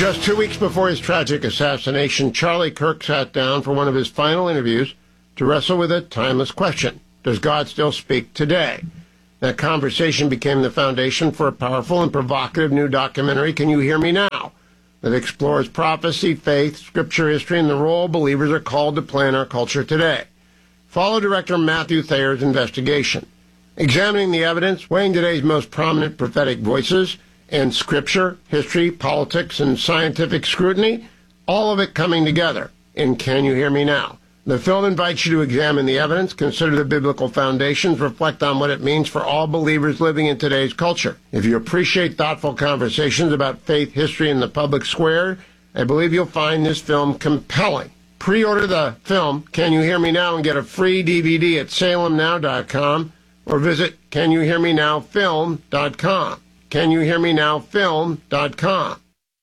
Just 2 weeks before his tragic assassination, Charlie Kirk sat down for one of his final interviews to wrestle with a timeless question. Does God still speak today? That conversation became the foundation for a powerful and provocative new documentary, Can You Hear Me Now?, that explores prophecy, faith, scripture, history, and the role believers are called to play in our culture today. Follow director Matthew Thayer's investigation, examining the evidence, weighing today's most prominent prophetic voices, and scripture, history, politics, and scientific scrutiny, all of it coming together in Can You Hear Me Now? The film invites you to examine the evidence, consider the biblical foundations, reflect on what it means for all believers living in today's culture. If you appreciate thoughtful conversations about faith, history, and the public square, I believe you'll find this film compelling. Pre-order the film, Can You Hear Me Now?, and get a free DVD at salemnow.com or visit CanYouHearMeNowFilm.com. CanYouHearMeNowFilm.com.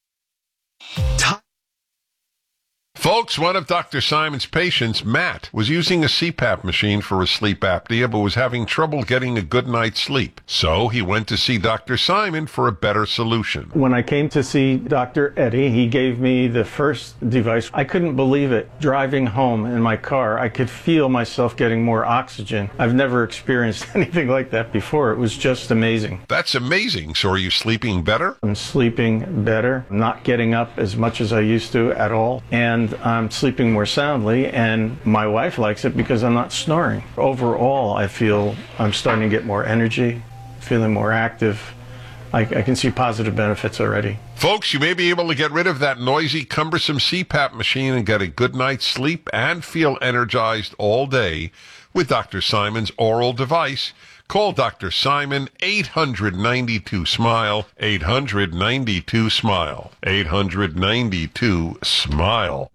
Folks, one of Dr. Simon's patients, Matt, was using a CPAP machine for his sleep apnea, but was having trouble getting a good night's sleep. So he went to see Dr. Simon for a better solution. When I came to see Dr. Eddie, he gave me the first device. I couldn't believe it. Driving home in my car, I could feel myself getting more oxygen. I've never experienced anything like that before. It was just amazing. That's amazing. So are you sleeping better? I'm sleeping better, not getting up as much as I used to at all, and I'm sleeping more soundly, and my wife likes it because I'm not snoring. Overall, I feel I'm starting to get more energy, feeling more active. I can see positive benefits already. Folks, you may be able to get rid of that noisy, cumbersome CPAP machine and get a good night's sleep and feel energized all day with Dr. Simon's oral device. Call Dr. Simon, 892-SMILE, 892-SMILE, 892-SMILE.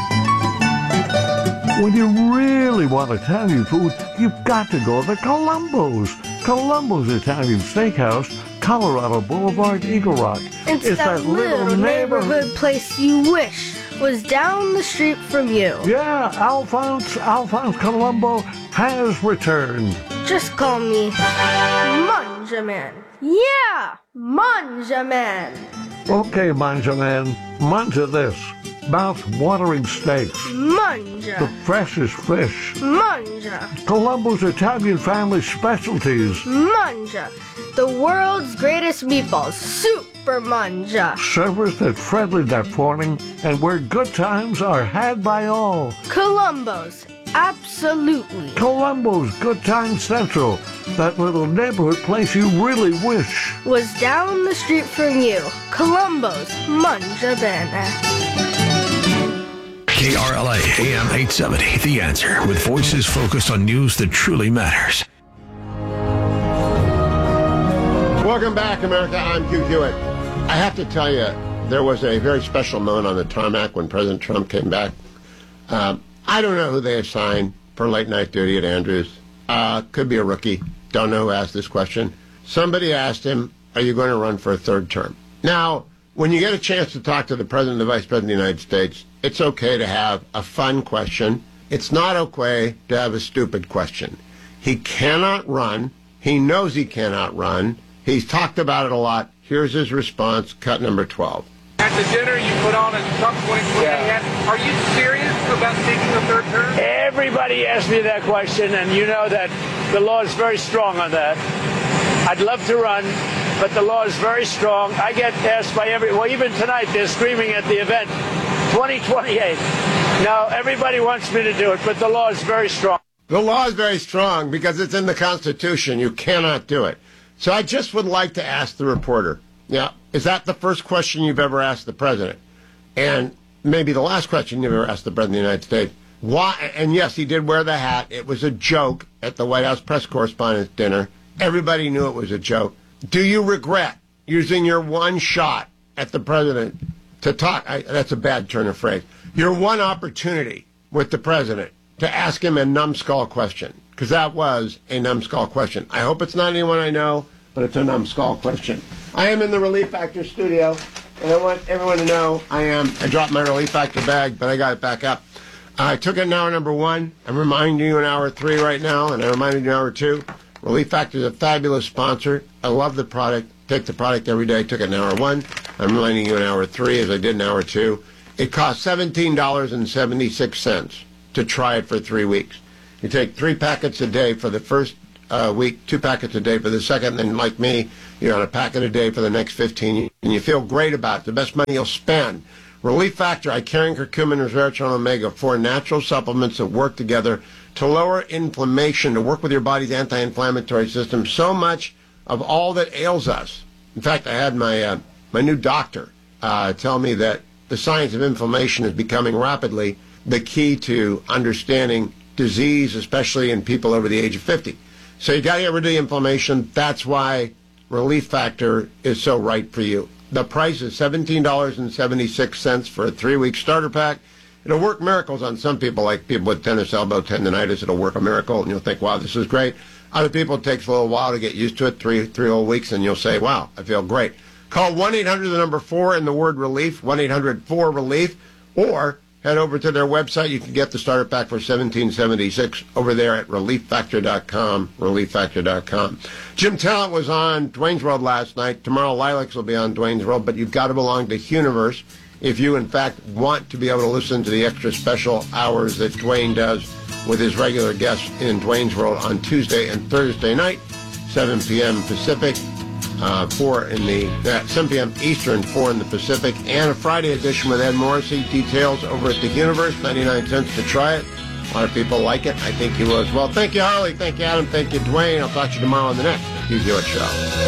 When you really want Italian food, you've got to go to Columbo's. Columbo's Italian Steakhouse, Colorado Boulevard, Eagle Rock. It's that little neighborhood place you wish was down the street from you. Yeah, Alphonse Columbo has returned. Just call me Manja Man. Yeah, Manja Man. Okay, Manja Man, manja this. Mouth-watering steaks. Manja. The freshest fish. Manja. Columbo's Italian family specialties. Manja. The world's greatest meatballs. Super Manja. Servers that friendly that morning and where good times are had by all. Columbo's. Absolutely. Columbo's Good Time Central. That little neighborhood place you really wish was down the street from you. Columbo's Manja Bene. KRLA AM 870, The Answer, with voices focused on news that truly matters. Welcome back, America. I'm Hugh Hewitt. I have to tell you, there was a very special moment on the tarmac when President Trump came back. I don't know who they assigned for late night duty at Andrews. Could be a rookie. Don't know who asked this question. Somebody asked him, are you going to run for a third term? Now, when you get a chance to talk to the President and the Vice President of the United States, it's okay to have a fun question. It's not okay to have a stupid question. He cannot run. He knows he cannot run. He's talked about it a lot. Here's his response, cut number 12. At the dinner you put on at Trump 2028, are you serious about taking the third term? Everybody asks me that question, and you know that the law is very strong on that. I'd love to run, but the law is very strong. I get asked by even tonight they're screaming at the event, 2028. No, everybody wants me to do it, but the law is very strong. The law is very strong because it's in the Constitution. You cannot do it. So I just would like to ask the reporter, is that the first question you've ever asked the president? And maybe the last question you've ever asked the president of the United States? Why? And yes, he did wear the hat. It was a joke at the White House press correspondence dinner. Everybody knew it was a joke. Do you regret using your one shot at the president to talk? That's a bad turn of phrase. Your one opportunity with the president to ask him a numbskull question, because that was a numbskull question. I hope it's not anyone I know, but it's a numbskull question. I am in the Relief Factor studio, and I want everyone to know I dropped my Relief Factor bag, but I got it back up. I took it in hour number 1. I'm reminding you in hour 3 right now, and I reminded you in hour 2. Relief Factor is a fabulous sponsor. I love the product. Take the product every day. Took it in hour 1. I'm lending you in hour 3 as I did in hour 2. It costs $17.76 to try it for 3 weeks. You take 3 packets a day for the first week, 2 packets a day for the second, and then like me, you're on a packet a day for the next 15, and you feel great about it. The best money you'll spend. Relief Factor, Icarian, curcumin, resveratrol, and omega, 4 natural supplements that work together to lower inflammation, to work with your body's anti-inflammatory system. So much of all that ails us. In fact, I had my new doctor tell me that the science of inflammation is becoming rapidly the key to understanding disease, especially in people over the age of 50. So you got to get rid of the inflammation. That's why Relief Factor is so right for you. The price is $17.76 for a 3-week starter pack. It'll work miracles on some people, like people with tennis elbow tendonitis. It'll work a miracle, and you'll think, wow, this is great. Other people, it takes a little while to get used to it, three whole weeks, and you'll say, wow, I feel great. Call 1-800-4 and the word relief, 1-800-4-RELIEF, or head over to their website. You can get the starter pack for $17.76 over there at relieffactor.com, relieffactor.com. Jim Talent was on Dwayne's World last night. Tomorrow, Lilacs will be on Dwayne's World, but you've got to belong to Universe if you, in fact, want to be able to listen to the extra special hours that Dwayne does with his regular guests in Dwayne's World on Tuesday and Thursday night, 7 p.m. Pacific, 7 p.m. Eastern, 4 in the Pacific, and a Friday edition with Ed Morrissey. Details over at the Universe, 99 cents to try it. A lot of people like it. I think you will as well. Thank you, Harley. Thank you, Adam. Thank you, Dwayne. I'll talk to you tomorrow on the next Hugh Hewitt Show.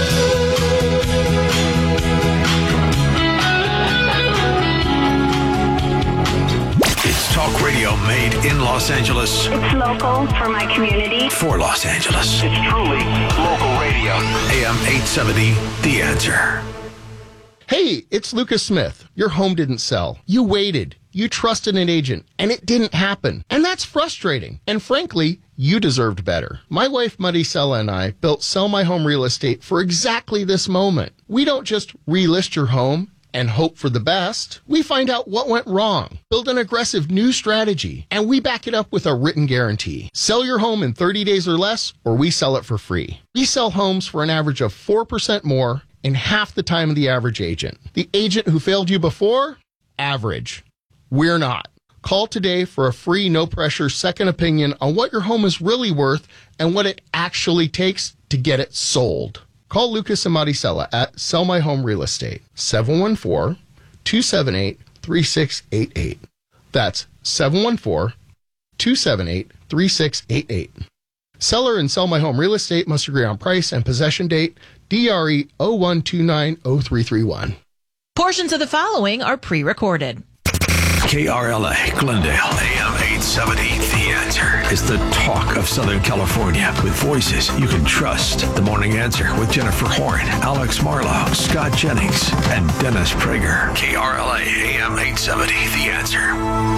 Talk radio made in Los Angeles. It's local for my community. For Los Angeles. It's truly local radio. AM 870, The Answer. Hey, it's Lucas Smith. Your home didn't sell. You waited. You trusted an agent, and it didn't happen. And that's frustrating. And frankly, you deserved better. My wife, Maricela, and I built Sell My Home Real Estate for exactly this moment. We don't just relist your home and hope for the best. We find out what went wrong, build an aggressive new strategy, and we back it up with a written guarantee. Sell your home in 30 days or less, or we sell it for free. We sell homes for an average of 4% more in half the time of the average agent. The agent who failed you before? Average. We're not. Call today for a free, no-pressure second opinion on what your home is really worth and what it actually takes to get it sold. Call Lucas and Maricela at Sell My Home Real Estate, 714-278-3688. That's 714-278-3688. Seller and Sell My Home Real Estate must agree on price and possession date, DRE 01290331. Portions of the following are pre-recorded. KRLA, Glendale, AM 870, The Answer is the talk of Southern California with voices you can trust. The Morning Answer with Jennifer Horn, Alex Marlowe, Scott Jennings, and Dennis Prager. KRLA, AM 870, The Answer.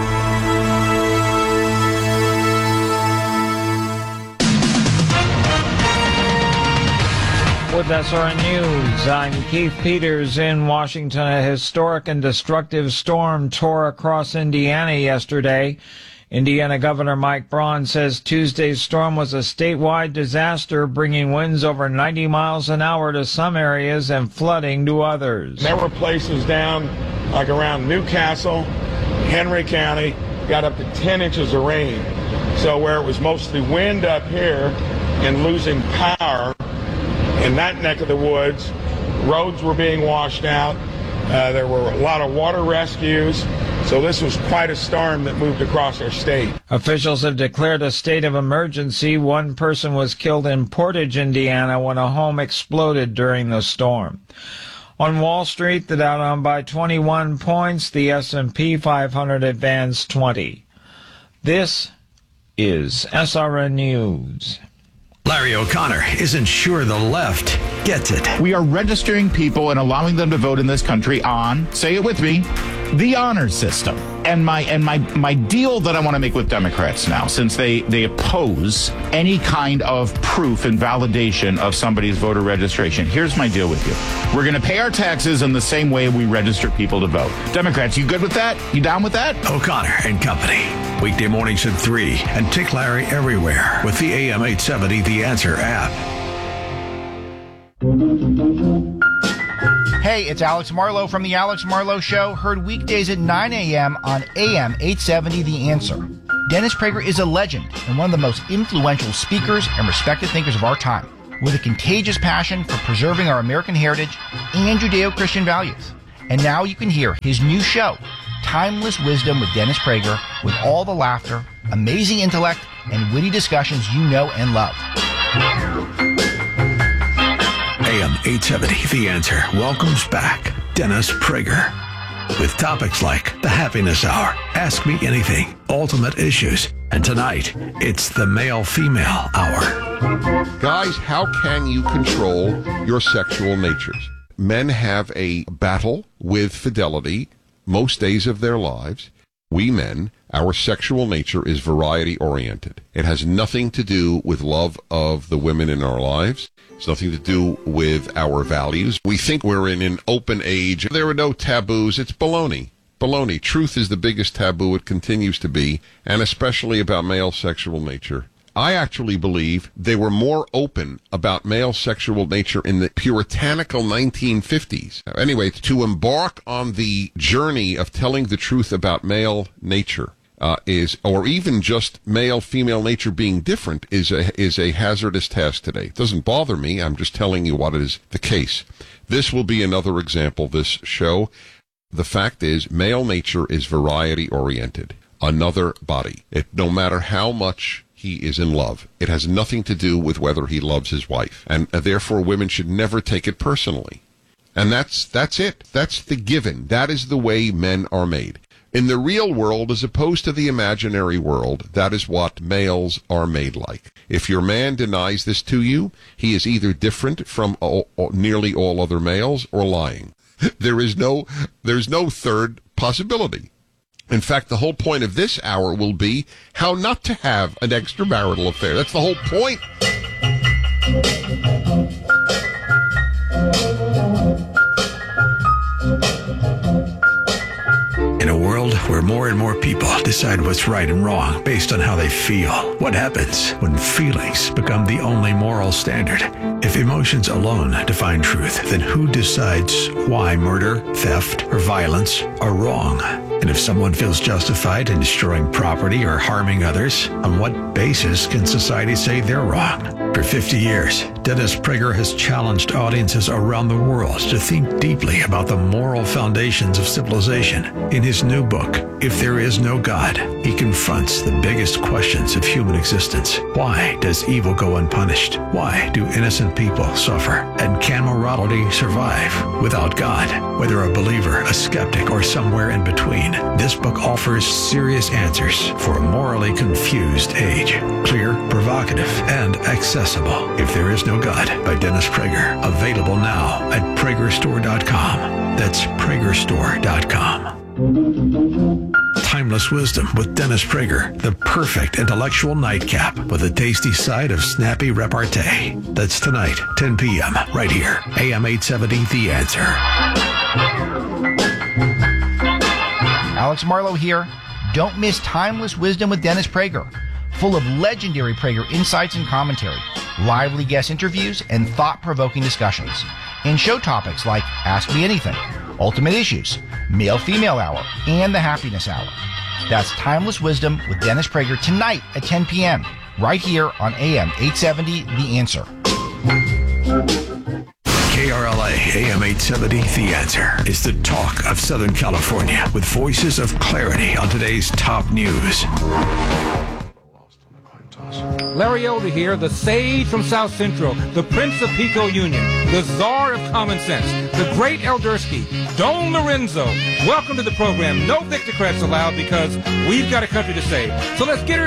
With SRN News, I'm Keith Peters in Washington. A historic and destructive storm tore across Indiana yesterday. Indiana Governor Mike Braun says Tuesday's storm was a statewide disaster, bringing winds over 90 miles an hour to some areas and flooding to others. There were places down like around Newcastle, Henry County, got up to 10 inches of rain. So where it was mostly wind up here and losing power, in that neck of the woods, roads were being washed out. There were a lot of water rescues. So this was quite a storm that moved across our state. Officials have declared a state of emergency. One person was killed in Portage, Indiana, when a home exploded during the storm. On Wall Street, the Dow down by 21 points. The S&P 500 advanced 20. This is SRN News. Larry O'Connor isn't sure the left gets it. We are registering people and allowing them to vote in this country on, say it with me, the honor system. And my deal that I want to make with Democrats now, since they oppose any kind of proof and validation of somebody's voter registration, here's my deal with you. We're going to pay our taxes in the same way we register people to vote. Democrats, you good with that? You down with that? O'Connor and Company. Weekday mornings at 3 and Tick Larry everywhere with the AM 870 The Answer app. Hey, Hey, it's Alex Marlowe from The Alex Marlowe Show, heard weekdays at 9 a.m. on AM 870 The Answer. Dennis Prager is a legend and one of the most influential speakers and respected thinkers of our time, with a contagious passion for preserving our American heritage and Judeo-Christian values. And now you can hear his new show, Timeless Wisdom with Dennis Prager, with all the laughter, amazing intellect, and witty discussions you know and love. AM 870, The Answer, welcomes back Dennis Prager. With topics like the Happiness Hour, Ask Me Anything, Ultimate Issues, and tonight, it's the Male-Female Hour. Guys, how can you control your sexual natures? Men have a battle with fidelity most days of their lives. We men, our sexual nature is variety-oriented. It has nothing to do with love of the women in our lives. It's nothing to do with our values. We think we're in an open age. There are no taboos. It's baloney. Baloney. Truth is the biggest taboo. It continues to be, and especially about male sexual nature. I actually believe they were more open about male sexual nature in the puritanical 1950s. Anyway, to embark on the journey of telling the truth about male nature or even just male-female nature being different is a hazardous task today. It doesn't bother me. I'm just telling you what is the case. This will be another example, this show. The fact is, male nature is variety-oriented. Another body. No matter how much he is in love, it has nothing to do with whether he loves his wife. And therefore, women should never take it personally. And that's it. That's the given. That is the way men are made. In the real world, as opposed to the imaginary world, that is what males are made like. If your man denies this to you, he is either different from nearly all other males or lying. There's no third possibility. In fact, the whole point of this hour will be how not to have an extramarital affair. That's the whole point. In a world where more and more people decide what's right and wrong based on how they feel, what happens when feelings become the only moral standard? If emotions alone define truth, then who decides why murder, theft, or violence are wrong? And if someone feels justified in destroying property or harming others, on what basis can society say they're wrong? For 50 years, Dennis Prager has challenged audiences around the world to think deeply about the moral foundations of civilization. In his new book, If There Is No God, he confronts the biggest questions of human existence. Why does evil go unpunished? Why do innocent people suffer? And can morality survive without God? Whether a believer, a skeptic, or somewhere in between, this book offers serious answers for a morally confused age. Clear, provocative, and accessible. If There Is No God by Dennis Prager. Available now at PragerStore.com. That's PragerStore.com. Timeless Wisdom with Dennis Prager, the perfect intellectual nightcap with a tasty side of snappy repartee. That's tonight, 10 p.m., right here, AM 870, The Answer. Alex Marlowe here. Don't miss Timeless Wisdom with Dennis Prager, full of legendary Prager insights and commentary, lively guest interviews, and thought-provoking discussions. And show topics like Ask Me Anything, Ultimate Issues, Male-Female Hour, and the Happiness Hour. That's Timeless Wisdom with Dennis Prager tonight at 10 p.m. right here on AM 870, The Answer. KRLA AM 870, The Answer is the talk of Southern California with voices of clarity on today's top news. Larry Elder here, the sage from South Central, the Prince of Pico Union, the Czar of Common Sense, the great Eldersky, Don Lorenzo. Welcome to the program. No Victocrats allowed because we've got a country to save. So let's get her